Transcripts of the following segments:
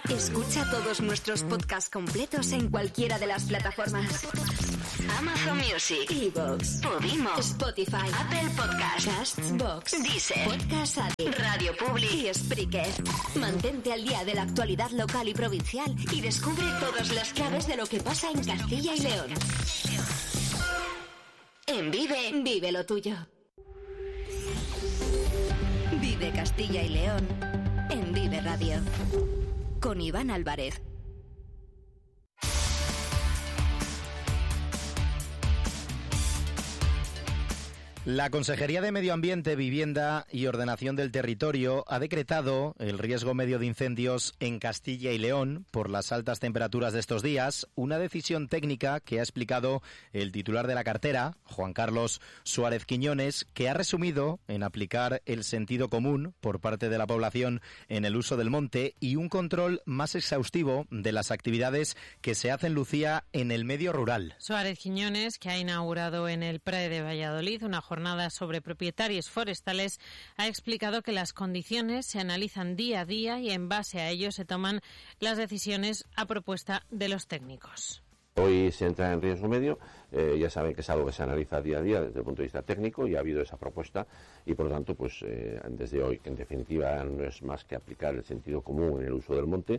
Escucha todos nuestros podcasts completos en cualquiera de las plataformas. Amazon Music, iVoox, Podimo, Spotify, Apple Podcasts, Castbox, Deezer, Podcast Addict, Radio Public y Spreaker. Mantente al día de la actualidad local y provincial y descubre todas las claves de lo que pasa en Castilla y León. En Vive, vive lo tuyo. Vive Castilla y León en Vive Radio. Con Iván Álvarez. La Consejería de Medio Ambiente, Vivienda y Ordenación del Territorio ha decretado el riesgo medio de incendios en Castilla y León por las altas temperaturas de estos días, una decisión técnica que ha explicado el titular de la cartera, Juan Carlos Suárez Quiñones, que ha resumido en aplicar el sentido común por parte de la población en el uso del monte y un control más exhaustivo de las actividades que se hacen, Lucía, en el medio rural. Suárez Quiñones, que ha inaugurado en el PRAE de Valladolid una jornada sobre propietarios forestales, ha explicado que las condiciones se analizan día a día y en base a ello se toman las decisiones a propuesta de los técnicos. Hoy se entra en riesgo medio, ya saben que es algo que se analiza día a día desde el punto de vista técnico y ha habido esa propuesta y por lo tanto pues desde hoy en definitiva no es más que aplicar el sentido común en el uso del monte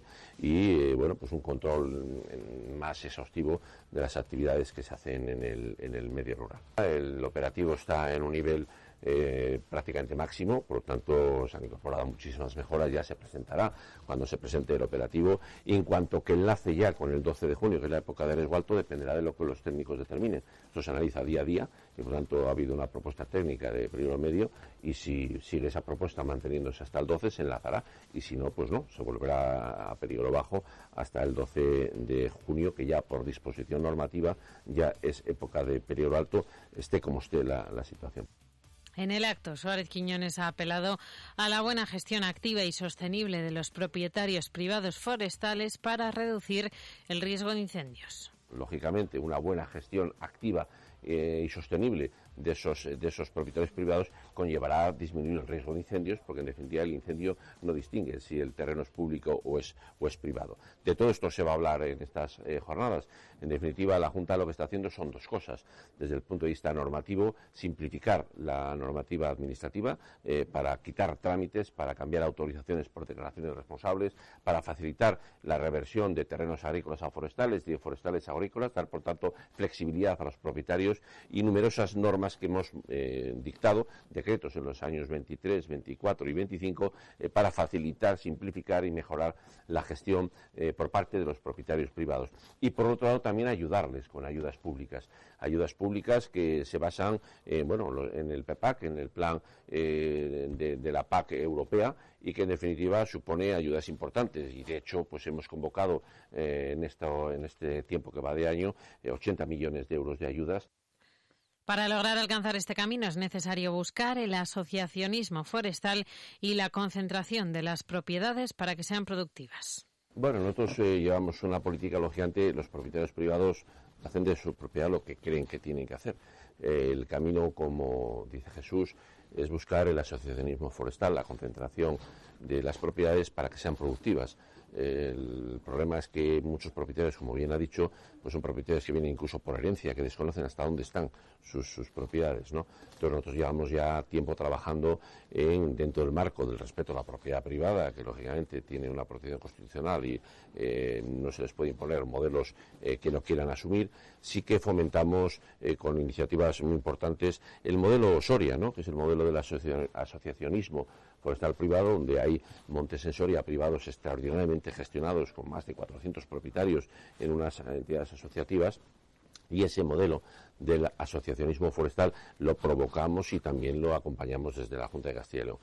y bueno pues un control más exhaustivo de las actividades que se hacen en el medio rural. El operativo está en un nivel prácticamente máximo, por lo tanto se han incorporado muchísimas mejoras, ya se presentará cuando se presente el operativo y en cuanto que enlace ya con el 12 de junio, que es la época de riesgo alto, dependerá de lo que los técnicos determinen. Esto se analiza día a día y por lo tanto ha habido una propuesta técnica de peligro medio y si sigue esa propuesta manteniéndose hasta el 12 se enlazará y si no, pues no, se volverá a peligro bajo hasta el 12 de junio, que ya por disposición normativa ya es época de peligro alto, esté como esté la situación. En el acto, Suárez Quiñones ha apelado a la buena gestión activa y sostenible de los propietarios privados forestales para reducir el riesgo de incendios. Lógicamente, una buena gestión activa y sostenible de esos propietarios privados conllevará a disminuir el riesgo de incendios, porque en definitiva el incendio no distingue si el terreno es público o es privado. De todo esto se va a hablar en estas jornadas. En definitiva, la Junta lo que está haciendo son dos cosas. Desde el punto de vista normativo, simplificar la normativa administrativa para quitar trámites, para cambiar autorizaciones por declaraciones responsables, para facilitar la reversión de terrenos agrícolas a forestales y de forestales a agrícolas, dar por tanto flexibilidad a los propietarios y numerosas normas que hemos dictado, decretos en los años 23, 24 y 25, para facilitar, simplificar y mejorar la gestión por parte de los propietarios privados. Y por otro lado también ayudarles con ayudas públicas que se basan en el PEPAC, en el plan de la PAC europea y que en definitiva supone ayudas importantes y de hecho pues hemos convocado en este tiempo que va de año 80 millones de euros de ayudas. Para lograr alcanzar este camino es necesario buscar el asociacionismo forestal y la concentración de las propiedades para que sean productivas. Bueno, nosotros llevamos una política, lógicamente, los propietarios privados hacen de su propiedad lo que creen que tienen que hacer. El camino, como dice Jesús, es buscar el asociacionismo forestal, la concentración de las propiedades para que sean productivas. El problema es que muchos propietarios, como bien ha dicho, pues son propietarios que vienen incluso por herencia, que desconocen hasta dónde están sus propiedades, ¿no? Entonces nosotros llevamos ya tiempo trabajando dentro del marco del respeto a la propiedad privada, que lógicamente tiene una protección constitucional y no se les puede imponer modelos que no quieran asumir. Sí que fomentamos con iniciativas muy importantes el modelo Soria, ¿no? Que es el modelo del asociacionismo forestal privado, donde hay montes en Soria privados extraordinariamente gestionados con más de 400 propietarios en unas entidades asociativas. Y ese modelo del asociacionismo forestal lo provocamos y también lo acompañamos desde la Junta de Castilla y León.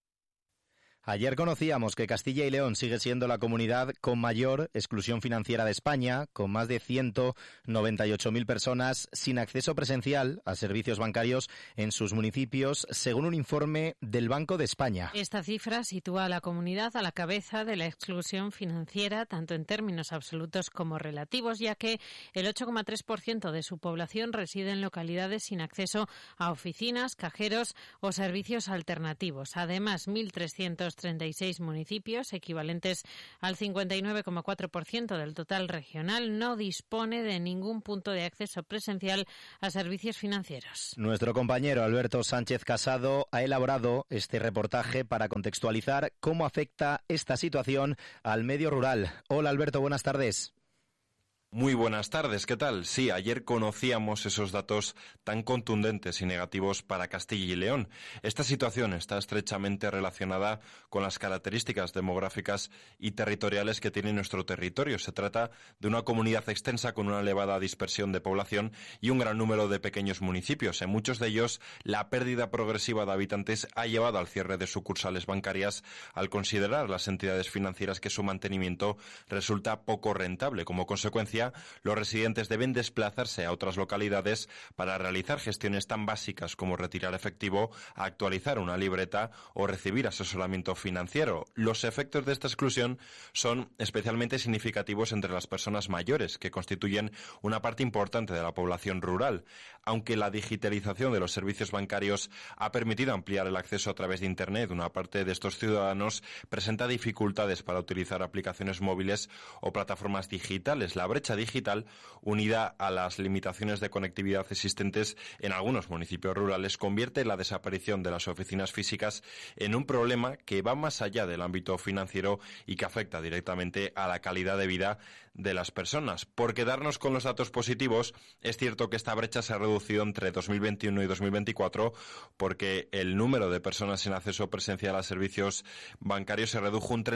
Ayer conocíamos que Castilla y León sigue siendo la comunidad con mayor exclusión financiera de España, con más de 198.000 personas sin acceso presencial a servicios bancarios en sus municipios, según un informe del Banco de España. Esta cifra sitúa a la comunidad a la cabeza de la exclusión financiera, tanto en términos absolutos como relativos, ya que el 8,3% de su población reside en localidades sin acceso a oficinas, cajeros o servicios alternativos. Además, 1.300 236 municipios, equivalentes al 59,4% del total regional, no dispone de ningún punto de acceso presencial a servicios financieros. Nuestro compañero Alberto Sánchez Casado ha elaborado este reportaje para contextualizar cómo afecta esta situación al medio rural. Hola Alberto, buenas tardes. Muy buenas tardes, ¿qué tal? Sí, ayer conocíamos esos datos tan contundentes y negativos para Castilla y León. Esta situación está estrechamente relacionada con las características demográficas y territoriales que tiene nuestro territorio. Se trata de una comunidad extensa con una elevada dispersión de población y un gran número de pequeños municipios. En muchos de ellos, la pérdida progresiva de habitantes ha llevado al cierre de sucursales bancarias al considerar las entidades financieras que su mantenimiento resulta poco rentable. Como consecuencia, los residentes deben desplazarse a otras localidades para realizar gestiones tan básicas como retirar efectivo, actualizar una libreta o recibir asesoramiento financiero. Los efectos de esta exclusión son especialmente significativos entre las personas mayores, que constituyen una parte importante de la población rural. Aunque la digitalización de los servicios bancarios ha permitido ampliar el acceso a través de Internet, una parte de estos ciudadanos presenta dificultades para utilizar aplicaciones móviles o plataformas digitales. La brecha digital, unida a las limitaciones de conectividad existentes en algunos municipios rurales, convierte la desaparición de las oficinas físicas en un problema que va más allá del ámbito financiero y que afecta directamente a la calidad de vida de las personas. Por quedarnos con los datos positivos, es cierto que esta brecha se ha reducido entre 2021 y 2024 porque el número de personas sin acceso presencial a servicios bancarios se redujo un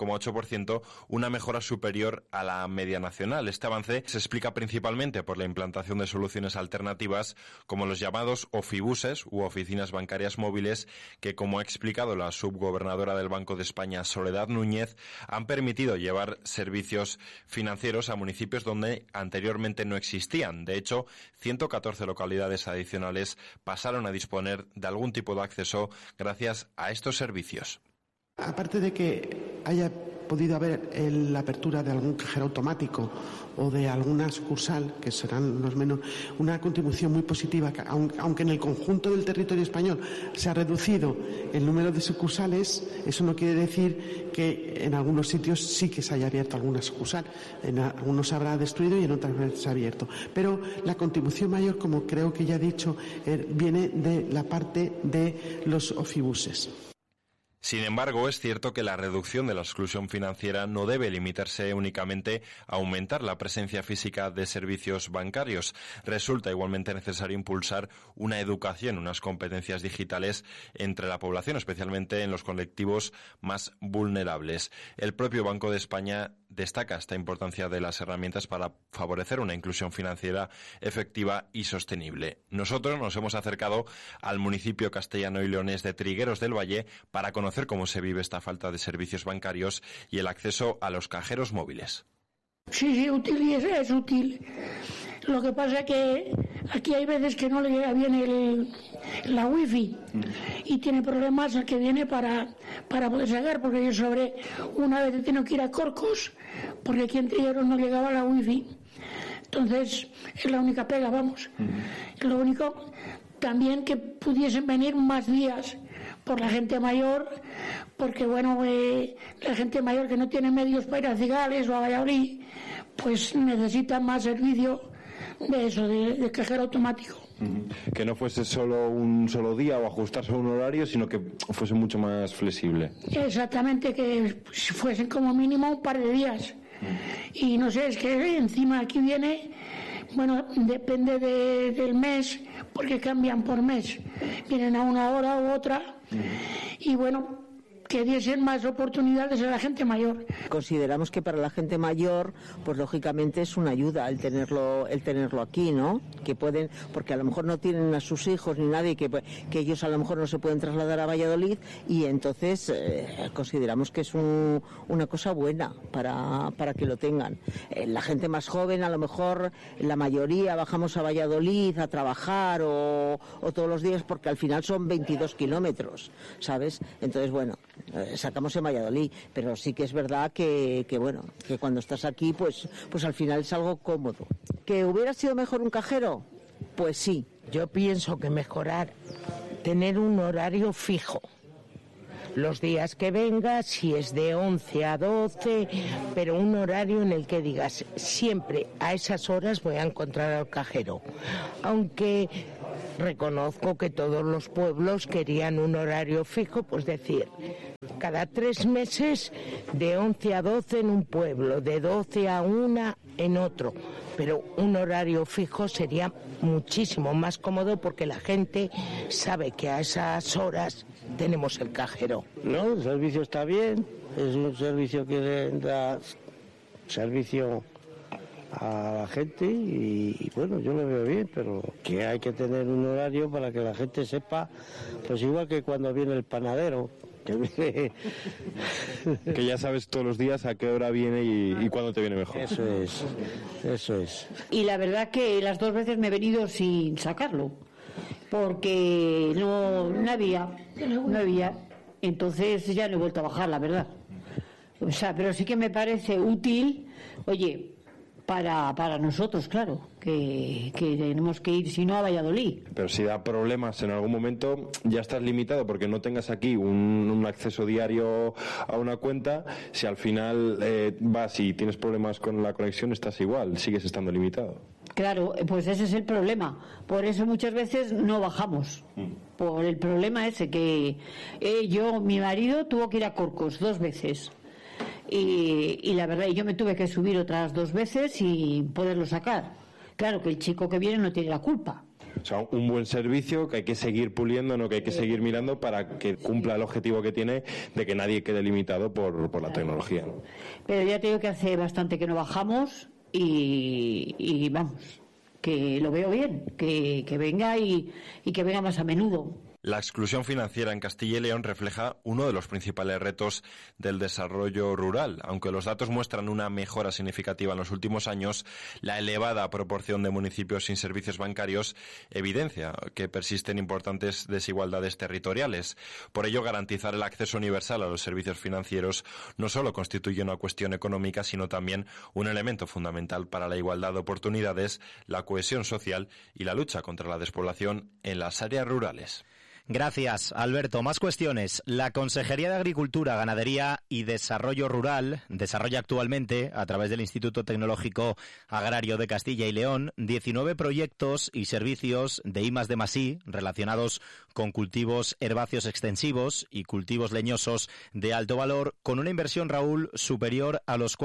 31,8%, una mejora superior a la media nacional. Este avance se explica principalmente por la implantación de soluciones alternativas como los llamados ofibuses u oficinas bancarias móviles que, como ha explicado la subgobernadora del Banco de España, Soledad Núñez, han permitido llevar servicios financieros a municipios donde anteriormente no existían. De hecho, 114 localidades adicionales pasaron a disponer de algún tipo de acceso gracias a estos servicios. Aparte de que haya podido haber la apertura de algún cajero automático o de alguna sucursal, que serán los menos, una contribución muy positiva, que aunque en el conjunto del territorio español se ha reducido el número de sucursales, eso no quiere decir que en algunos sitios sí que se haya abierto alguna sucursal. En algunos se habrá destruido y en otras veces se ha abierto. Pero la contribución mayor, como creo que ya he dicho, viene de la parte de los ofibuses. Sin embargo, es cierto que la reducción de la exclusión financiera no debe limitarse únicamente a aumentar la presencia física de servicios bancarios. Resulta igualmente necesario impulsar una educación, unas competencias digitales entre la población, especialmente en los colectivos más vulnerables. El propio Banco de España destaca esta importancia de las herramientas para favorecer una inclusión financiera efectiva y sostenible. Nosotros nos hemos acercado al municipio castellano y leonés de Trigueros del Valle para conocer cómo se vive esta falta de servicios bancarios y el acceso a los cajeros móviles. Sí, útil, es útil. Lo que pasa es que aquí hay veces que no le llega bien la wifi y tiene problemas el que viene para poder sacar, porque yo una vez he tenido que ir a Corcos porque aquí en Trigueros no llegaba la wifi. Entonces es la única pega, vamos. Lo único también que pudiesen venir más días por la gente mayor, porque bueno, la gente mayor que no tiene medios para ir a Cigales o a Valladolid, pues necesita más servicio de eso, de cajero automático. Que no fuese solo un solo día o ajustarse a un horario, sino que fuese mucho más flexible. Exactamente, que fuesen como mínimo un par de días. Y no sé, es que encima aquí viene, bueno, depende del mes, porque cambian por mes. Vienen a una hora u otra. Y bueno, que diesen más oportunidades a la gente mayor. Consideramos que para la gente mayor, pues lógicamente es una ayuda el tenerlo aquí, ¿no? Que pueden, porque a lo mejor no tienen a sus hijos ni nadie, que ellos a lo mejor no se pueden trasladar a Valladolid, y entonces consideramos que es una cosa buena para que lo tengan. La gente más joven, a lo mejor la mayoría bajamos a Valladolid a trabajar o todos los días, porque al final son 22 kilómetros, ¿sabes? Entonces, bueno, sacamos en Valladolid, pero sí que es verdad que cuando estás aquí, pues al final es algo cómodo. ¿Que hubiera sido mejor un cajero? Pues sí. Yo pienso que mejorar, tener un horario fijo. los días que venga, si es de 11 a 12, pero un horario en el que digas, siempre a esas horas voy a encontrar al cajero. Aunque reconozco que todos los pueblos querían un horario fijo, pues decir, cada 3 meses de 11 a 12 en un pueblo, de 12 a 1 en otro. Pero un horario fijo sería muchísimo más cómodo porque la gente sabe que a esas horas tenemos el cajero. No, el servicio está bien, es un servicio que da servicio a la gente y bueno, yo lo veo bien, pero que hay que tener un horario para que la gente sepa, pues igual que cuando viene el panadero. Que ya sabes todos los días a qué hora viene y cuándo te viene mejor. Eso es. Y la verdad que las 2 veces me he venido sin sacarlo, porque no había. Entonces ya no he vuelto a bajar, la verdad. O sea, pero sí que me parece útil, oye, para nosotros, claro, que tenemos que ir, si no, a Valladolid. Pero si da problemas en algún momento, ya estás limitado porque no tengas aquí un acceso diario a una cuenta. Si al final vas y tienes problemas con la conexión, estás igual, sigues estando limitado. Claro, pues ese es el problema. Por eso muchas veces no bajamos. Por el problema ese que mi marido tuvo que ir a Corcos 2 veces. Y la verdad, yo me tuve que subir otras 2 veces y poderlo sacar. Claro que el chico que viene no tiene la culpa. O sea, un buen servicio que hay que seguir puliendo, no que hay que seguir mirando para que cumpla el objetivo que tiene de que nadie quede limitado por la tecnología. Pero ya te digo que hace bastante que no bajamos y vamos, que lo veo bien, que venga y que venga más a menudo. La exclusión financiera en Castilla y León refleja uno de los principales retos del desarrollo rural. Aunque los datos muestran una mejora significativa en los últimos años, la elevada proporción de municipios sin servicios bancarios evidencia que persisten importantes desigualdades territoriales. Por ello, garantizar el acceso universal a los servicios financieros no solo constituye una cuestión económica, sino también un elemento fundamental para la igualdad de oportunidades, la cohesión social y la lucha contra la despoblación en las áreas rurales. Gracias, Alberto. Más cuestiones. La Consejería de Agricultura, Ganadería y Desarrollo Rural desarrolla actualmente, a través del Instituto Tecnológico Agrario de Castilla y León, 19 proyectos y servicios de I+D+I relacionados con cultivos herbáceos extensivos y cultivos leñosos de alto valor, con una inversión, Raúl, superior a los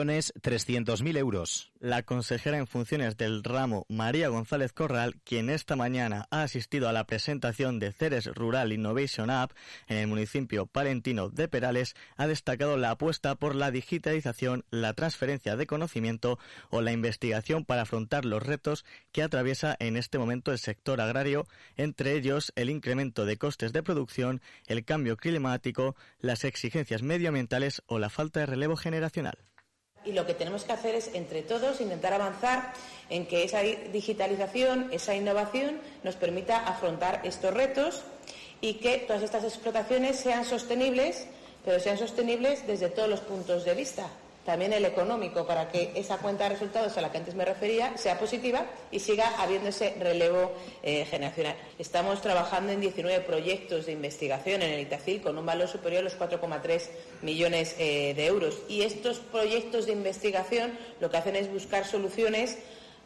4.300.000 euros. La consejera en funciones del ramo, María González Corral, quien esta mañana ha asistido a la presentación de Ceres Rural Innovation App en el municipio palentino de Perales, ha destacado la apuesta por la digitalización, la transferencia de conocimiento o la investigación para afrontar los retos que atraviesa en este momento el sector agrario, entre ellos el incremento de costes de producción, el cambio climático, las exigencias medioambientales o la falta de relevo generacional. Y lo que tenemos que hacer es, entre todos, intentar avanzar en que esa digitalización, esa innovación, nos permita afrontar estos retos y que todas estas explotaciones sean sostenibles, pero sean sostenibles desde todos los puntos de vista. También el económico, para que esa cuenta de resultados a la que antes me refería sea positiva y siga habiendo ese relevo generacional. Estamos trabajando en 19 proyectos de investigación en el Itacil con un valor superior a los 4,3 millones de euros. Y estos proyectos de investigación lo que hacen es buscar soluciones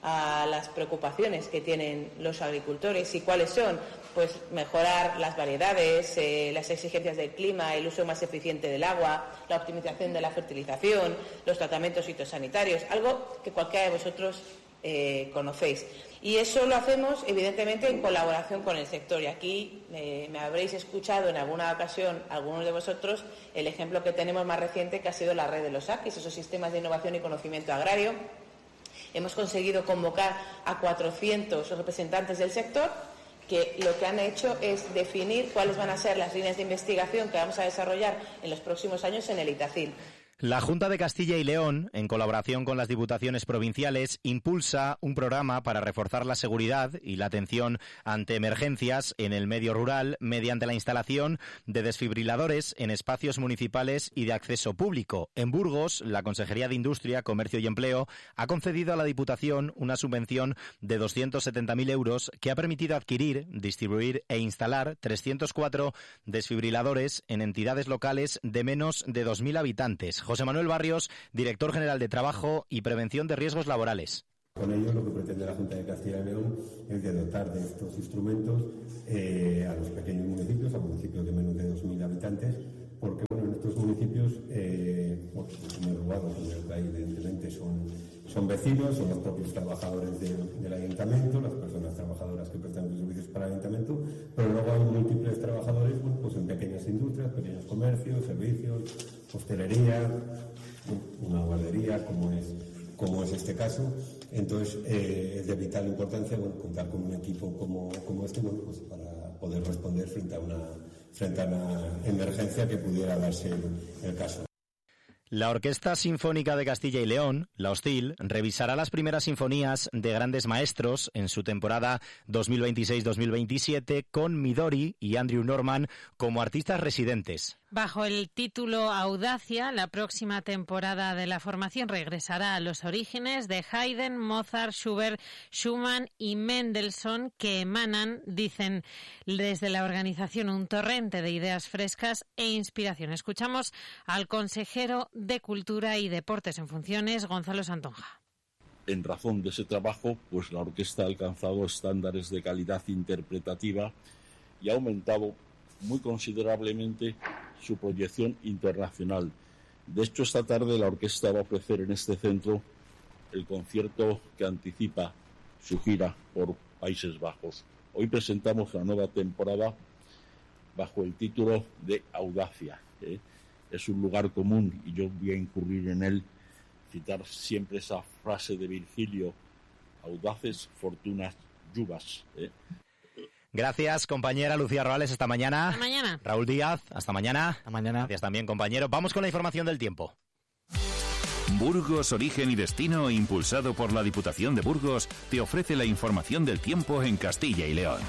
a las preocupaciones que tienen los agricultores. ¿Y cuáles son? Pues mejorar las variedades, las exigencias del clima, el uso más eficiente del agua, la optimización de la fertilización, los tratamientos fitosanitarios, algo que cualquiera de vosotros conocéis. Y eso lo hacemos, evidentemente, en colaboración con el sector. Y aquí me habréis escuchado en alguna ocasión, algunos de vosotros, el ejemplo que tenemos más reciente, que ha sido la red de los AQIS, esos sistemas de innovación y conocimiento agrario. Hemos conseguido convocar a 400 representantes del sector que lo que han hecho es definir cuáles van a ser las líneas de investigación que vamos a desarrollar en los próximos años en el Itacil. La Junta de Castilla y León, en colaboración con las diputaciones provinciales, impulsa un programa para reforzar la seguridad y la atención ante emergencias en el medio rural mediante la instalación de desfibriladores en espacios municipales y de acceso público. En Burgos, la Consejería de Industria, Comercio y Empleo ha concedido a la Diputación una subvención de 270.000 euros que ha permitido adquirir, distribuir e instalar 304 desfibriladores en entidades locales de menos de 2.000 habitantes. José Manuel Barrios, director general de Trabajo y Prevención de Riesgos Laborales. Con ello, lo que pretende la Junta de Castilla y León es de dotar de estos instrumentos a los pequeños municipios, a municipios de menos de 2.000 habitantes, porque en estos municipios, los primeros lugares donde hay, evidentemente, son vecinos, son los propios trabajadores del ayuntamiento, las personas trabajadoras que prestan los servicios para el ayuntamiento, pero luego hay múltiples trabajadores pues en pequeñas industrias, pequeños comercios, servicios, hostelería, una guardería, como es este caso. Entonces, es de vital importancia contar con un equipo como este, pues para poder responder frente a una emergencia que pudiera darse el caso. La Orquesta Sinfónica de Castilla y León, la OSCIL, revisará las primeras sinfonías de grandes maestros en su temporada 2026-2027 con Midori y Andrew Norman como artistas residentes. Bajo el título Audacia, la próxima temporada de la formación regresará a los orígenes de Haydn, Mozart, Schubert, Schumann y Mendelssohn, que emanan, dicen desde la organización, un torrente de ideas frescas e inspiración. Escuchamos al consejero de Cultura y Deportes en funciones, Gonzalo Santonja. En razón de ese trabajo, pues la orquesta ha alcanzado estándares de calidad interpretativa y ha aumentado muy considerablemente su proyección internacional. De hecho, esta tarde la orquesta va a ofrecer en este centro el concierto que anticipa su gira por Países Bajos. Hoy presentamos la nueva temporada bajo el título de Audacia. Es un lugar común y yo voy a incurrir en él, citar siempre esa frase de Virgilio: audaces fortunas lluvas. Gracias, compañera Lucía Roales, hasta mañana. Hasta mañana. Raúl Díaz, hasta mañana. Hasta mañana. Gracias también, compañero. Vamos con la información del tiempo. Burgos, Origen y Destino, impulsado por la Diputación de Burgos, te ofrece la información del tiempo en Castilla y León.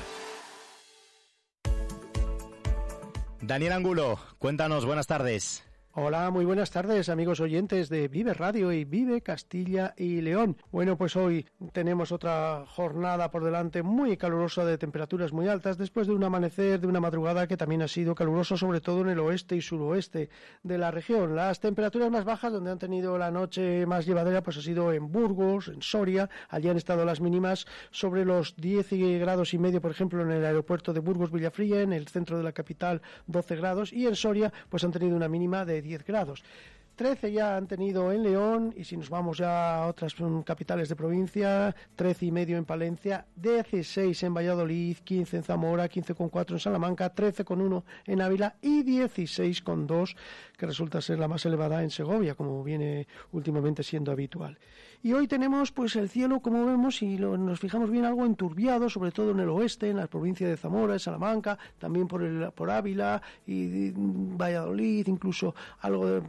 Daniel Angulo, cuéntanos, buenas tardes. Hola, muy buenas tardes, amigos oyentes de Vive Radio y Vive Castilla y León. Bueno, pues hoy tenemos otra jornada por delante muy calurosa, de temperaturas muy altas, después de un amanecer, de una madrugada que también ha sido caluroso, sobre todo en el oeste y suroeste de la región. Las temperaturas más bajas, donde han tenido la noche más llevadera, pues ha sido en Burgos, en Soria. Allí han estado las mínimas sobre los 10,5 grados, por ejemplo, en el aeropuerto de Burgos-Villafría, en el centro de la capital 12 grados, y en Soria pues han tenido una mínima de 10 grados. 13 ya han tenido en León, y si nos vamos ya a otras capitales de provincia, 13,5 en Palencia, 16 en Valladolid, 15 en Zamora, 15,4 en Salamanca, 13,1 en Ávila y 16,2, que resulta ser la más elevada en Segovia, como viene últimamente siendo habitual. Y hoy tenemos pues el cielo, como vemos, y nos fijamos bien, algo enturbiado, sobre todo en el oeste, en las provincias de Zamora, de Salamanca, también por Ávila y Valladolid, incluso algo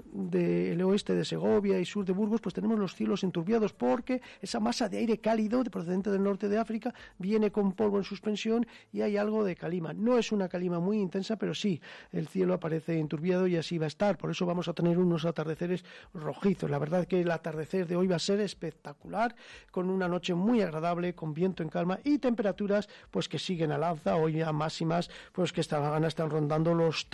del oeste de Segovia y sur de Burgos, pues tenemos los cielos enturbiados, porque esa masa de aire cálido procedente del norte de África viene con polvo en suspensión y hay algo de calima. No es una calima muy intensa, pero sí, el cielo aparece enturbiado y así va a estar. Por eso vamos a tener unos atardeceres rojizos. La verdad que el atardecer de hoy va a ser espectacular, con una noche muy agradable, con viento en calma y temperaturas pues que siguen al alza. Hoy ya máximas pues que están rondando los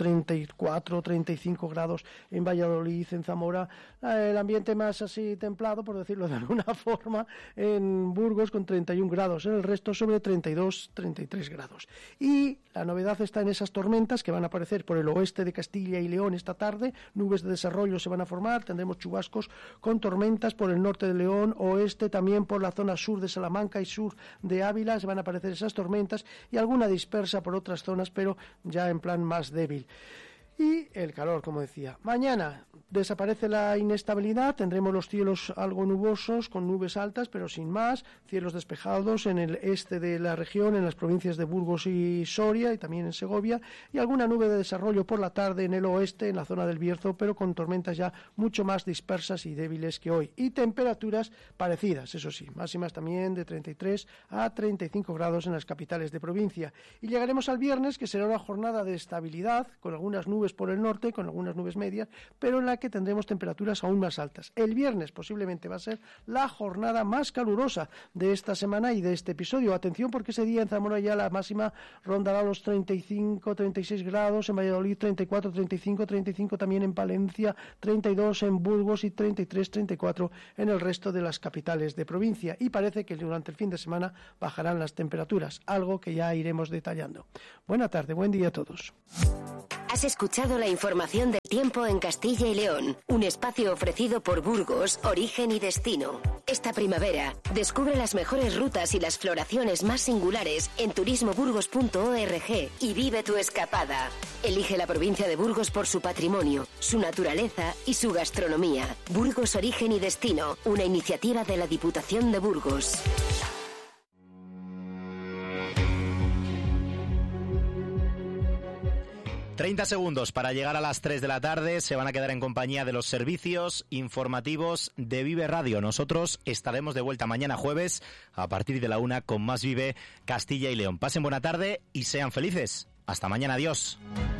34, 35 grados en Valladolid, en Zamora, el ambiente más así templado, por decirlo de alguna forma, en Burgos con 31 grados, en el resto sobre 32, 33 grados. Y la novedad está en esas tormentas que van a aparecer por el oeste de Castilla y León esta tarde. Nubes de desarrollo se van a formar, tendremos chubascos con tormentas por el norte de León, oeste, también por la zona sur de Salamanca y sur de Ávila se van a aparecer esas tormentas, y alguna dispersa por otras zonas, pero ya en plan más débil. y el calor, como decía. Mañana desaparece la inestabilidad, tendremos los cielos algo nubosos, con nubes altas, pero sin más, cielos despejados en el este de la región, en las provincias de Burgos y Soria, y también en Segovia, y alguna nube de desarrollo por la tarde en el oeste, en la zona del Bierzo, pero con tormentas ya mucho más dispersas y débiles que hoy, y temperaturas parecidas, eso sí, máximas también de 33 a 35 grados en las capitales de provincia. Y llegaremos al viernes, que será una jornada de estabilidad, con algunas nubes por el norte, con algunas nubes medias, pero en la que tendremos temperaturas aún más altas. El viernes posiblemente va a ser la jornada más calurosa de esta semana y de este episodio. Atención, porque ese día en Zamora ya la máxima rondará los 35, 36 grados, en Valladolid 34, 35, 35 también en Palencia, 32 en Burgos y 33, 34 en el resto de las capitales de provincia. Y parece que durante el fin de semana bajarán las temperaturas, algo que ya iremos detallando. Buena tarde, buen día a todos. Has escuchado la información del tiempo en Castilla y León, un espacio ofrecido por Burgos, Origen y Destino. Esta primavera, descubre las mejores rutas y las floraciones más singulares en turismoburgos.org y vive tu escapada. Elige la provincia de Burgos por su patrimonio, su naturaleza y su gastronomía. Burgos, Origen y Destino, una iniciativa de la Diputación de Burgos. ...30 segundos para llegar a las 3 de la tarde... ...se van a quedar en compañía de los servicios informativos de Vive Radio. Nosotros estaremos de vuelta mañana jueves... ...a partir de la 1 con más Vive Castilla y León. Pasen buena tarde y sean felices. Hasta mañana, adiós.